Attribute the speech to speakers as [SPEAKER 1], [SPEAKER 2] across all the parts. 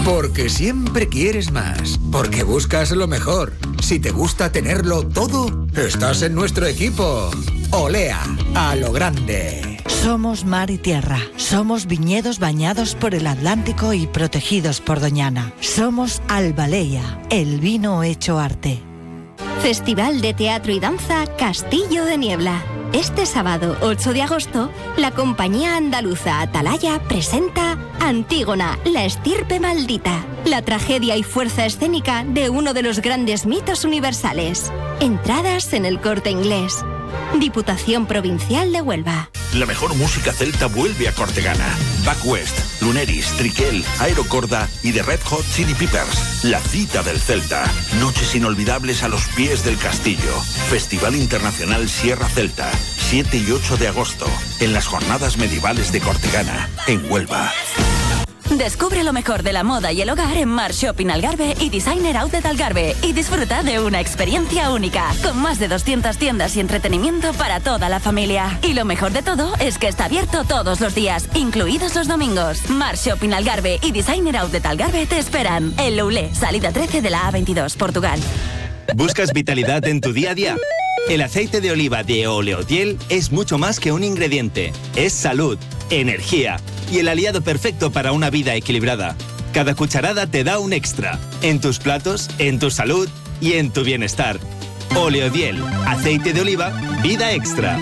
[SPEAKER 1] Porque siempre quieres más. Porque buscas lo mejor. Si te gusta tenerlo todo, estás en nuestro equipo. Olea, a lo grande.
[SPEAKER 2] Somos mar y tierra. Somos viñedos bañados por el Atlántico y protegidos por Doñana. Somos Albaleya, el vino hecho arte.
[SPEAKER 3] Festival de Teatro y Danza Castillo de Niebla. Este sábado 8 de agosto, la compañía andaluza Atalaya presenta Antígona, la estirpe maldita, la tragedia y fuerza escénica de uno de los grandes mitos universales. Entradas en El Corte Inglés. Diputación Provincial de Huelva.
[SPEAKER 4] La mejor música celta vuelve a Cortegana. Back West, Luneris, Triquel, Aerocorda y The Red Hot Chili Peppers. La cita del Celta. Noches inolvidables a los pies del castillo. Festival Internacional Sierra Celta. 7 y 8 de agosto. En las jornadas medievales de Cortegana, en Huelva.
[SPEAKER 5] Descubre lo mejor de la moda y el hogar en Mar Shopping Algarve y Designer Outlet Algarve y disfruta de una experiencia única, con más de 200 tiendas y entretenimiento para toda la familia. Y lo mejor de todo es que está abierto todos los días, incluidos los domingos. Mar Shopping Algarve y Designer Outlet Algarve te esperan. En Loulé, salida 13 de la A22, Portugal.
[SPEAKER 6] ¿Buscas vitalidad en tu día a día? El aceite de oliva de Oleodiel es mucho más que un ingrediente. Es salud, energía y el aliado perfecto para una vida equilibrada. Cada cucharada te da un extra. En tus platos, en tu salud y en tu bienestar. Oleodiel, aceite de oliva, vida extra.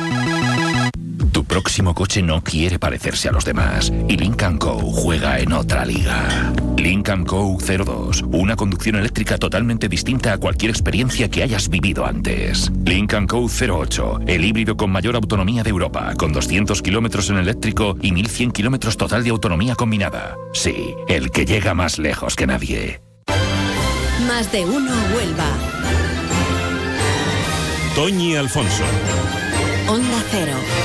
[SPEAKER 7] Tu próximo coche no quiere parecerse a los demás y Lynk & Co juega en otra liga. Lynk & Co 02, una conducción eléctrica totalmente distinta a cualquier experiencia que hayas vivido antes. Lynk & Co 08, el híbrido con mayor autonomía de Europa, con 200 kilómetros en eléctrico y 1100 kilómetros total de autonomía combinada. Sí, el que llega más lejos que nadie.
[SPEAKER 8] Más de uno Huelva.
[SPEAKER 9] Toñi Alfonso.
[SPEAKER 8] Onda Cero.